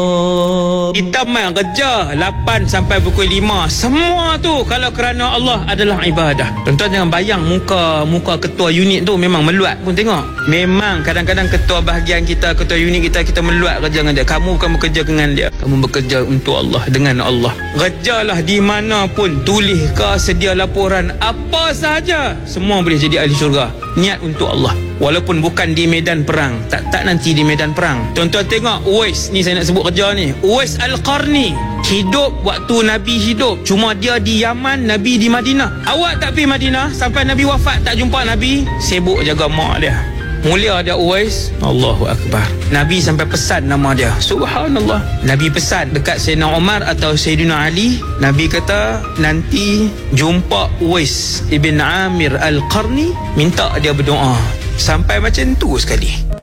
Kita main kerja 8 sampai pukul 5. Semua tu kalau kerana Allah adalah ibadah. Tuan-tuan jangan bayang muka ketua unit tu memang meluat pun tengok. Memang kadang-kadang ketua bahagian kita, ketua unit kita meluat kerja dengan dia. Kamu bukan bekerja dengan dia, kamu bekerja untuk Allah, dengan Allah. Kerjalah di mana pun, tulis ke, sedia laporan, apa sahaja, semua boleh jadi ahli syurga. Niat untuk Allah. Walaupun bukan di medan perang, tak nanti di medan perang. Tuan-tuan tengok Uwais ni, saya nak sebut kerja ni, Uwais Al-Qarni hidup waktu Nabi hidup, cuma dia di Yaman, Nabi di Madinah. Awak tak pergi Madinah sampai Nabi wafat, tak jumpa Nabi, sibuk jaga mak dia. Mulia dia Uwais, Allahu Akbar. Nabi sampai pesan nama dia, subhanallah. Nabi pesan dekat Sayyidina Umar atau Sayyidina Ali, Nabi kata nanti jumpa Uwais Ibn Amir Al-Qarni, minta dia berdoa. Sampai macam tu sekali.